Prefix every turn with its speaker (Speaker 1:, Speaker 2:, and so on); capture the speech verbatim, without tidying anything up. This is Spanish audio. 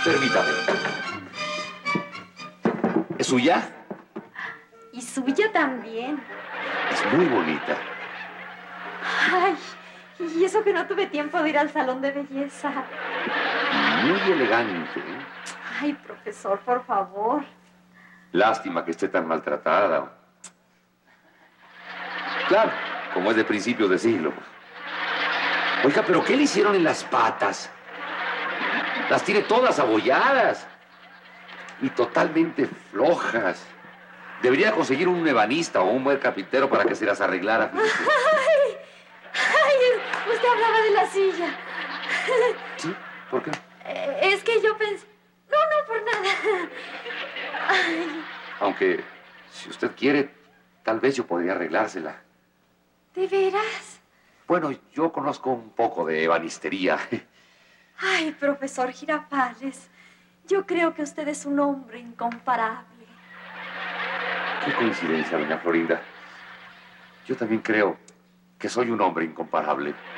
Speaker 1: Permítame. ¿Es suya?
Speaker 2: Y suya también.
Speaker 1: Es muy bonita.
Speaker 2: Ay, y eso que no tuve tiempo de ir al salón de belleza.
Speaker 1: Muy elegante.
Speaker 2: Ay, profesor, por favor.
Speaker 1: Lástima que esté tan maltratada. Claro, como es de principios de siglo. Oiga, ¿pero qué le hicieron en las patas? Las tiene todas abolladas. Y totalmente flojas. Debería conseguir un ebanista o un buen carpintero para que se las arreglara.
Speaker 2: Ay, ay, usted hablaba de la silla.
Speaker 1: ¿Sí? ¿Por qué?
Speaker 2: Eh, Es que yo pensé... No, no, por nada. Ay,
Speaker 1: Aunque, si usted quiere, tal vez yo podría arreglársela.
Speaker 2: ¿de veras?
Speaker 1: Bueno, yo conozco un poco de ebanistería.
Speaker 2: Ay, profesor Girafales, yo creo que usted es un hombre incomparable.
Speaker 1: Qué coincidencia, doña Florinda. Yo también creo que soy un hombre incomparable.